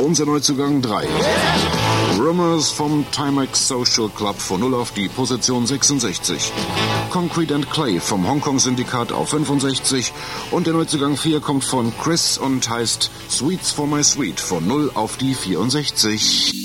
Unser Neuzugang 3. Rumors vom Timex Social Club von 0 auf die Position 66. Concrete and Clay vom Hongkong-Syndikat auf 65. Und der Neuzugang 4 kommt von Chris und heißt Sweets for My Sweet von 0 auf die 64.